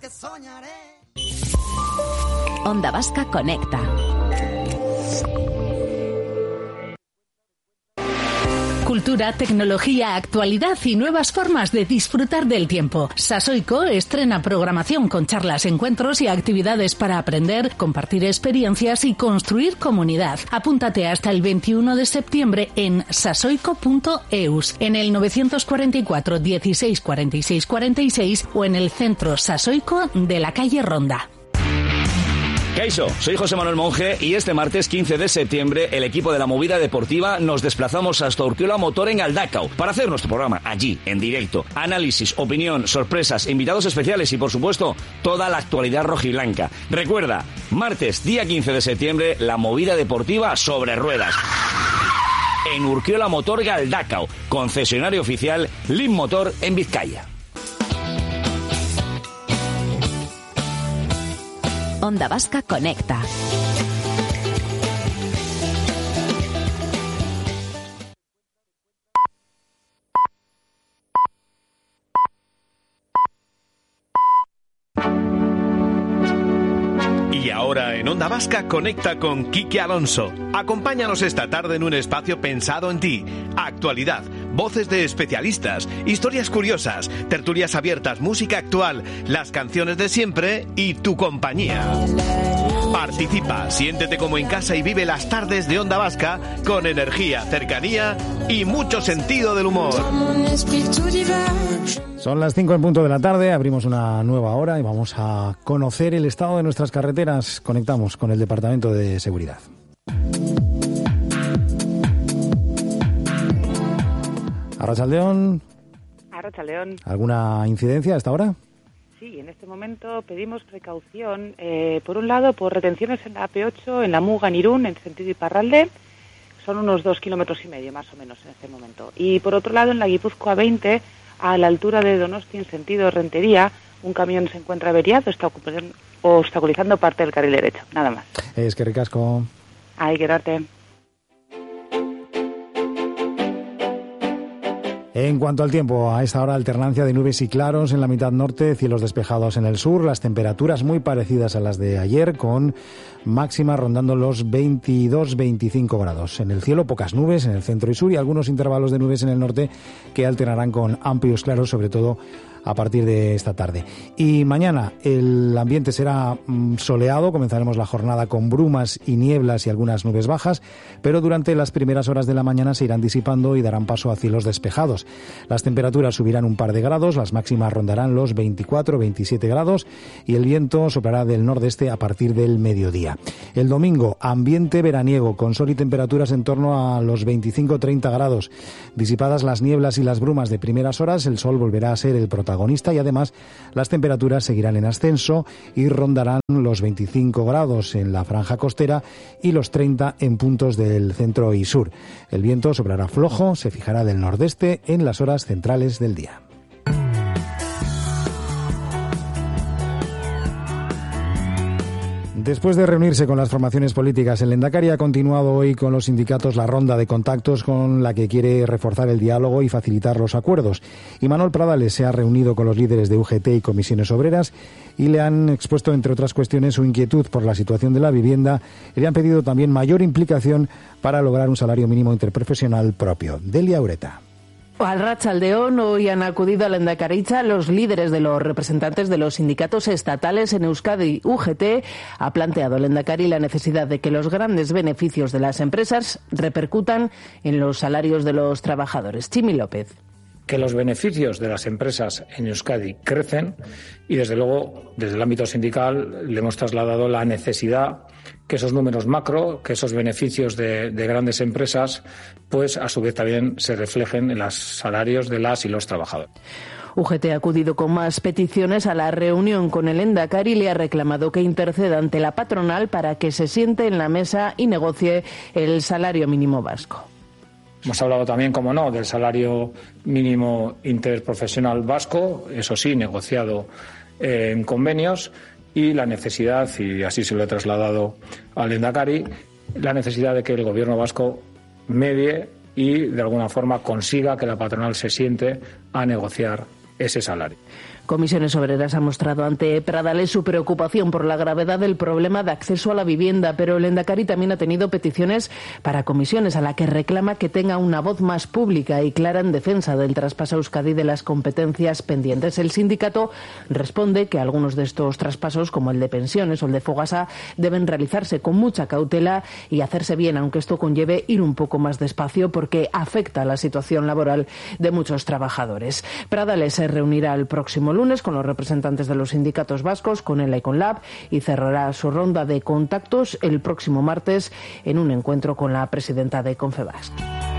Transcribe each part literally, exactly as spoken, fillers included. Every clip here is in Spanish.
Onda Vasca Conecta. Cultura, tecnología, actualidad y nuevas formas de disfrutar del tiempo. Sasoico estrena programación con charlas, encuentros y actividades para aprender, compartir experiencias y construir comunidad. Apúntate hasta el veintiuno de septiembre en sasoico punto eus, en el novecientos cuarenta y cuatro, dieciséis, cuarenta y seis, cuarenta y seis o en el centro Sasoico de la calle Ronda. Kaixo, soy José Manuel Monge y este martes quince de septiembre el equipo de la Movida Deportiva nos desplazamos hasta Urquiola Motor en Galdakao para hacer nuestro programa allí, en directo. Análisis, opinión, sorpresas, invitados especiales y por supuesto toda la actualidad rojiblanca. Recuerda, martes día quince de septiembre la Movida Deportiva sobre ruedas. En Urquiola Motor Galdakao, concesionario oficial Lim Motor en Vizcaya. Onda Vasca Conecta. Y ahora en Onda Vasca conecta con Quique Alonso. Acompáñanos esta tarde en un espacio pensado en ti. Actualidad, voces de especialistas, historias curiosas, tertulias abiertas, música actual, las canciones de siempre y tu compañía. Participa, siéntete como en casa y vive las tardes de Onda Vasca con energía, cercanía y mucho sentido del humor. Son las cinco en punto de la tarde, abrimos una nueva hora y vamos a conocer el estado de nuestras carreteras. Conectamos con el Departamento de Seguridad. Arratsaldeon. Arratsaldeon. ¿Alguna incidencia a esta hora? Sí, en este momento pedimos precaución, eh, por un lado, por retenciones en la A P ocho, en la Muga, en Irún, en sentido Iparralde, son unos dos kilómetros y medio más o menos en este momento. Y por otro lado, en la Guipúzcoa veinte, a la altura de Donosti, en sentido Rentería, un camión se encuentra averiado, está obstaculizando parte del carril derecho, nada más. Es que ricasco. Ay, quedarte. En cuanto al tiempo, a esta hora alternancia de nubes y claros en la mitad norte, cielos despejados en el sur, las temperaturas muy parecidas a las de ayer, con máxima rondando los veintidós veinticinco grados. En el cielo pocas nubes en el centro y sur y algunos intervalos de nubes en el norte que alternarán con amplios claros, sobre todo a partir de esta tarde. Y mañana el ambiente será mm, soleado, comenzaremos la jornada con brumas y nieblas y algunas nubes bajas, pero durante las primeras horas de la mañana se irán disipando y darán paso a cielos despejados. Las temperaturas subirán un par de grados, las máximas rondarán los veinticuatro veintisiete grados y el viento soplará del nordeste a partir del mediodía. El domingo, ambiente veraniego, con sol y temperaturas en torno a los veinticinco treinta grados. Disipadas las nieblas y las brumas de primeras horas, el sol volverá a ser el protagonista y además las temperaturas seguirán en ascenso y rondarán los veinticinco grados en la franja costera y los treinta en puntos del centro y sur. El viento soplará flojo, se fijará del nordeste en las horas centrales del día. Después de reunirse con las formaciones políticas, el Lehendakari ha continuado hoy con los sindicatos la ronda de contactos con la que quiere reforzar el diálogo y facilitar los acuerdos. Imanol Pradales se ha reunido con los líderes de U G T y comisiones obreras y le han expuesto, entre otras cuestiones, su inquietud por la situación de la vivienda y le han pedido también mayor implicación para lograr un salario mínimo interprofesional propio. Delia Ureta. Al Arratsaldeon hoy han acudido a la Lehendakaritza los líderes de los representantes de los sindicatos estatales en Euskadi. U G T ha planteado al Lehendakari la necesidad de que los grandes beneficios de las empresas repercutan en los salarios de los trabajadores. Chimi López. Que los beneficios de las empresas en Euskadi crecen y, desde luego, desde el ámbito sindical le hemos trasladado la necesidad que esos números macro, que esos beneficios de, de grandes empresas, pues a su vez también se reflejen en los salarios de las y los trabajadores. U G T ha acudido con más peticiones a la reunión con el Lehendakari y le ha reclamado que interceda ante la patronal para que se siente en la mesa y negocie el salario mínimo vasco. Hemos hablado también, como no, del salario mínimo interprofesional vasco, eso sí, negociado eh, en convenios, y la necesidad, y así se lo he trasladado al Lehendakari, la necesidad de que el gobierno vasco medie y de alguna forma consiga que la patronal se siente a negociar ese salario. Comisiones Obreras ha mostrado ante Pradales su preocupación por la gravedad del problema de acceso a la vivienda, pero el Lehendakari también ha tenido peticiones para Comisiones, a la que reclama que tenga una voz más pública y clara en defensa del traspaso a Euskadi de las competencias pendientes. El sindicato responde que algunos de estos traspasos, como el de pensiones o el de Fogasa, deben realizarse con mucha cautela y hacerse bien, aunque esto conlleve ir un poco más despacio porque afecta a la situación laboral de muchos trabajadores. Pradales se reunirá el próximo lunes con los representantes de los sindicatos vascos, con ELA y con LAB, y cerrará su ronda de contactos el próximo martes en un encuentro con la presidenta de Confebask.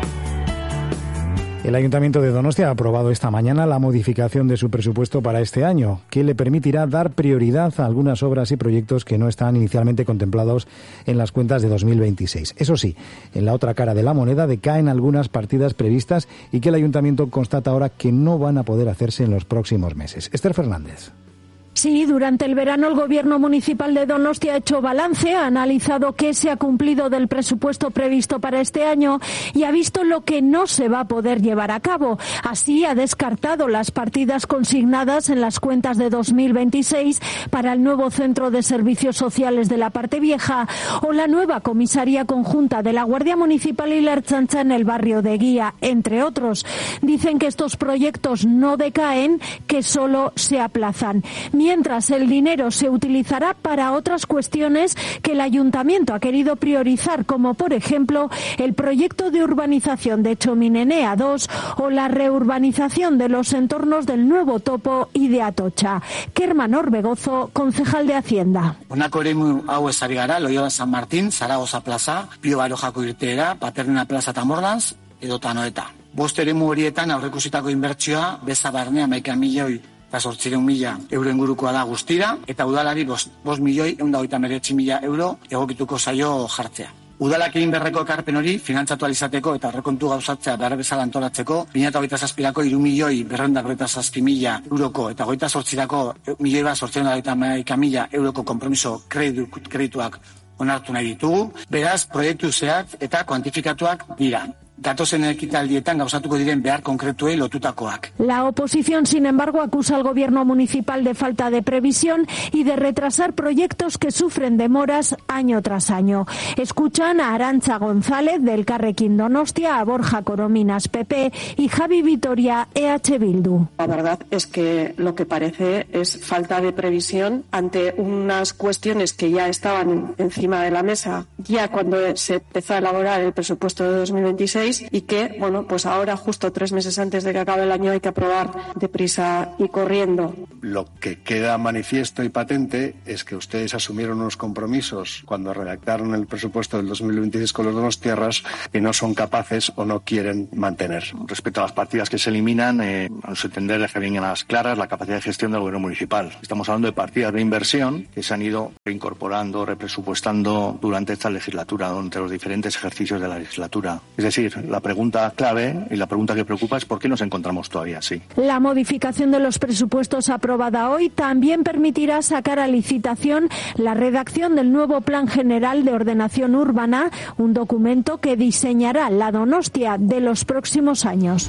El Ayuntamiento de Donostia ha aprobado esta mañana la modificación de su presupuesto para este año, que le permitirá dar prioridad a algunas obras y proyectos que no están inicialmente contemplados en las cuentas de dos mil veintiséis. Eso sí, en la otra cara de la moneda decaen algunas partidas previstas y que el Ayuntamiento constata ahora que no van a poder hacerse en los próximos meses. Esther Fernández. Sí, durante el verano el Gobierno Municipal de Donostia ha hecho balance, ha analizado qué se ha cumplido del presupuesto previsto para este año y ha visto lo que no se va a poder llevar a cabo. Así ha descartado las partidas consignadas en las cuentas de dos mil veintiséis para el nuevo Centro de Servicios Sociales de la Parte Vieja o la nueva comisaría conjunta de la Guardia Municipal y la Ertzaintza en el barrio de Guía, entre otros. Dicen que estos proyectos no decaen, que solo se aplazan. Mientras el dinero se utilizará para otras cuestiones que el Ayuntamiento ha querido priorizar, como por ejemplo el proyecto de urbanización de Chominenea dos o la reurbanización de los entornos del Nuevo Topo y de Atocha. Kerman Orbegozo, concejal de Hacienda. Honako eremu hau ezari gara, Loyola San Martín, Zaragoza plaza, Pio Barojako irteera, Paterna plaza eta Morlans, edota Noeta. Bost eremu horietan aurreikusitako inbertsioa beza barne hamaika milioi eta zortziehun mila euro ingurukoa da guztira, eta udalari bost milioi ehun eta hogeita hemeretzi mila euro egokituko zaio jartzea. Udalak egin beharreko ekarpen hori finantzatu ahal izateko eta aurrekontu gauzatzea behar bezala antolatzeko, bi mila hogeita zazpirako hiru milioi berrehun eta berrogeita zazpi mila euroko eta hogeita zortzirako milioi bat zortziehun eta hogeita hamaika mila euroko konpromiso kredituak onartu nahi ditugu. Beraz, proiektu zehatz eta kuantifikatuak dira. Datozen ekitaldietan gauzatuko diren behar konkretuei lotutakoak. La oposición, sin embargo, acusa al Gobierno municipal de falta de previsión y de retrasar proyectos que sufren demoras año tras año. Escuchan a Arantza González del Elkarrekin Donostia, a Borja Corominas P P y Javi Vitoria E H Bildu. La verdad es que lo que parece es falta de previsión ante unas cuestiones que ya estaban encima de la mesa ya cuando se empezó a elaborar el presupuesto de dos mil veintiséis. Y que, bueno, pues ahora justo tres meses antes de que acabe el año hay que aprobar deprisa y corriendo. Lo que queda manifiesto y patente es que ustedes asumieron unos compromisos cuando redactaron el presupuesto del dos mil veintiséis con los donostiarras que no son capaces o no quieren mantener. Respecto a las partidas que se eliminan, eh, a nuestro entender deja bien a las claras la capacidad de gestión del gobierno municipal. Estamos hablando de partidas de inversión que se han ido reincorporando, represupuestando durante esta legislatura, durante los diferentes ejercicios de la legislatura. Es decir, la pregunta clave y la pregunta que preocupa es por qué nos encontramos todavía así. La modificación de los presupuestos aprobada hoy también permitirá sacar a licitación la redacción del nuevo Plan General de Ordenación Urbana, un documento que diseñará la Donostia de los próximos años.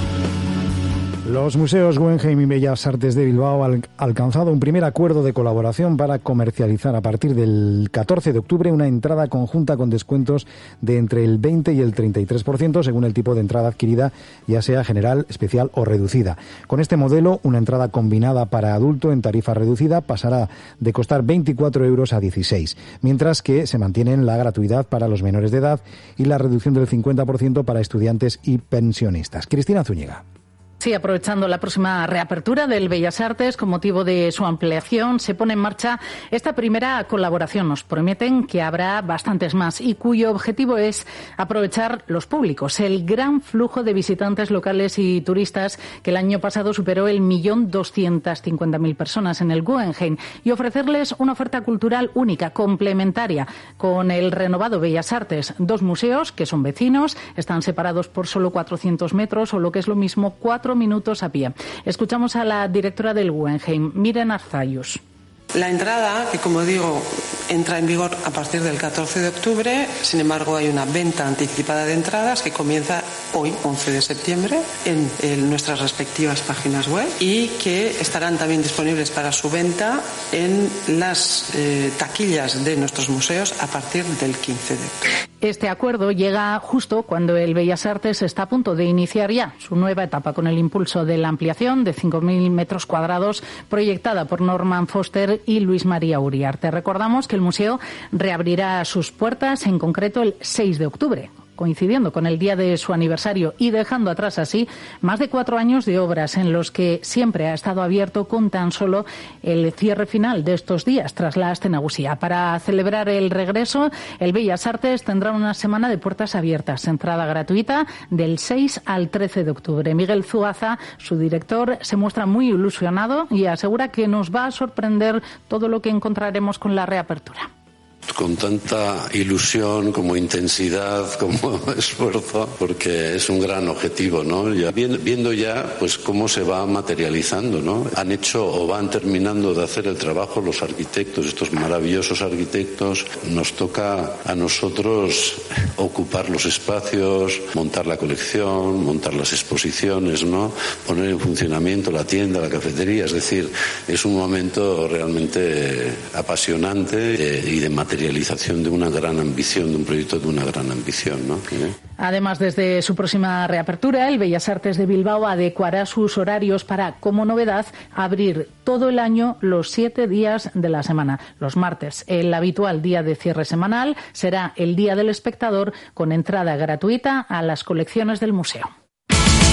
Los museos Guggenheim y Bellas Artes de Bilbao han alcanzado un primer acuerdo de colaboración para comercializar a partir del catorce de octubre una entrada conjunta con descuentos de entre el veinte y el treinta y tres por ciento según el tipo de entrada adquirida, ya sea general, especial o reducida. Con este modelo, una entrada combinada para adulto en tarifa reducida pasará de costar veinticuatro euros a dieciséis, mientras que se mantienen la gratuidad para los menores de edad y la reducción del cincuenta por ciento para estudiantes y pensionistas. Cristina Zúñiga. Sí, aprovechando la próxima reapertura del Bellas Artes con motivo de su ampliación, se pone en marcha esta primera colaboración. Nos prometen que habrá bastantes más y cuyo objetivo es aprovechar los públicos, el gran flujo de visitantes locales y turistas que el año pasado superó el millón doscientas cincuenta mil personas en el Guggenheim y ofrecerles una oferta cultural única, complementaria con el renovado Bellas Artes. Dos museos que son vecinos, están separados por solo cuatrocientos metros o lo que es lo mismo cuatro minutos a pie. Escuchamos a la directora del Guggenheim, Miren Arzayus. La entrada, que como digo, entra en vigor a partir del catorce de octubre. Sin embargo, hay una venta anticipada de entradas que comienza hoy, once de septiembre, en, en nuestras respectivas páginas web y que estarán también disponibles para su venta en las eh, taquillas de nuestros museos a partir del quince de octubre. Este acuerdo llega justo cuando el Bellas Artes está a punto de iniciar ya su nueva etapa con el impulso de la ampliación de cinco mil metros cuadrados proyectada por Norman Foster y Luis María Uriarte. Recordamos que el museo reabrirá sus puertas, en concreto el seis de octubre. Coincidiendo con el día de su aniversario y dejando atrás así más de cuatro años de obras en los que siempre ha estado abierto con tan solo el cierre final de estos días tras la Aste Nagusia. Para celebrar el regreso, el Bellas Artes tendrá una semana de puertas abiertas, entrada gratuita del seis al trece de octubre. Miguel Zuaza, su director, se muestra muy ilusionado y asegura que nos va a sorprender todo lo que encontraremos con la reapertura. Con tanta ilusión, como intensidad, como esfuerzo, porque es un gran objetivo, ¿no? Ya viendo ya, pues, cómo se va materializando, ¿no? Han hecho o van terminando de hacer el trabajo los arquitectos, estos maravillosos arquitectos. Nos toca a nosotros ocupar los espacios, montar la colección, montar las exposiciones, ¿no? Poner en funcionamiento la tienda, la cafetería. Es decir, es un momento realmente apasionante y de materialización realización de una gran ambición, de un proyecto de una gran ambición, ¿no? ¿Eh? Además, desde su próxima reapertura, el Bellas Artes de Bilbao adecuará sus horarios para, como novedad, abrir todo el año los siete días de la semana. Los martes, el habitual día de cierre semanal, será el Día del Espectador con entrada gratuita a las colecciones del museo.